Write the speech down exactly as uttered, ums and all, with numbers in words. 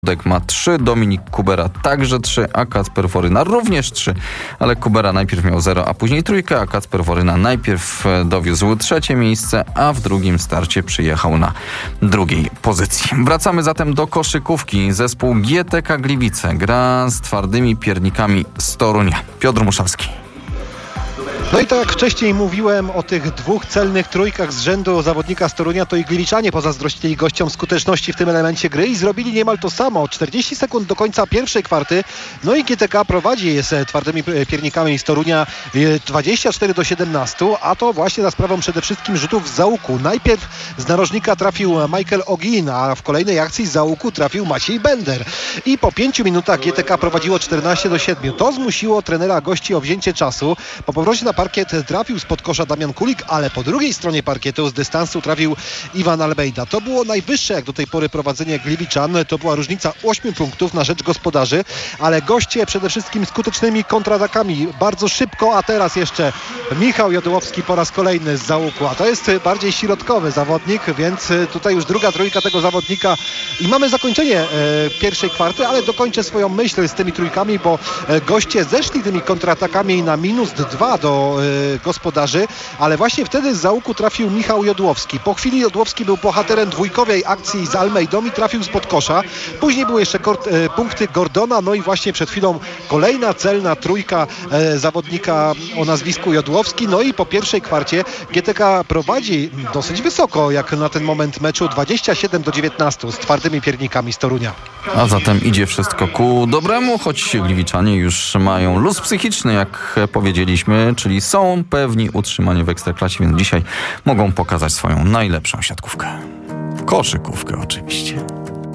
Dek ma trzy, Dominik Kubera także trzy, a Kacper Woryna również trzy. Ale Kubera najpierw miał zero, a później trójkę, a Kacper Woryna najpierw dowiózł trzecie miejsce, a w drugim starcie przyjechał na drugiej pozycji. Wracamy zatem do koszykówki. Zespół G T K Gliwice gra z twardymi piernikami z Torunia. Piotr Muszalski. No i tak jak wcześniej mówiłem o tych dwóch celnych trójkach z rzędu zawodnika z Torunia, to i Gliwiczanie pozazdrościli gościom skuteczności w tym elemencie gry i zrobili niemal to samo. czterdzieści sekund do końca pierwszej kwarty. No i G T K prowadzi jest twardymi piernikami z Torunia dwadzieścia cztery do siedemnastu, a to właśnie za sprawą przede wszystkim rzutów z załuku. Najpierw z narożnika trafił Michael Ogin, a w kolejnej akcji z załuku trafił Maciej Bender. I po pięciu minutach G T K prowadziło czternaście do siedmiu. To zmusiło trenera gości o wzięcie czasu. Po powrocie na parkiet trafił spod kosza Damian Kulik, ale po drugiej stronie parkietu z dystansu trafił Iwan Albejda. To było najwyższe jak do tej pory prowadzenie Gliwiczan. To była różnica ośmiu punktów na rzecz gospodarzy, ale goście przede wszystkim skutecznymi kontratakami bardzo szybko, a teraz jeszcze Michał Jodłowski po raz kolejny z załuku, a to jest bardziej środkowy zawodnik, więc tutaj już druga trójka tego zawodnika i mamy zakończenie e, pierwszej kwarty, ale dokończę swoją myśl z tymi trójkami, bo e, goście zeszli tymi kontratakami na minus dwa do gospodarzy, ale właśnie wtedy z załuku trafił Michał Jodłowski. Po chwili Jodłowski był bohaterem dwójkowej akcji z Almeidą i trafił spod kosza. Później były jeszcze kort, e, punkty Gordona, no i właśnie przed chwilą kolejna celna trójka e, zawodnika o nazwisku Jodłowski. No i po pierwszej kwarcie G T K prowadzi dosyć wysoko, jak na ten moment meczu, dwadzieścia siedem do dziewiętnastu z twardymi piernikami z Torunia. A zatem idzie wszystko ku dobremu, choć Gliwiczanie już mają luz psychiczny, jak powiedzieliśmy, czyli są pewni utrzymania w Ekstraklasie, więc dzisiaj mogą pokazać swoją najlepszą siatkówkę. Koszykówkę oczywiście.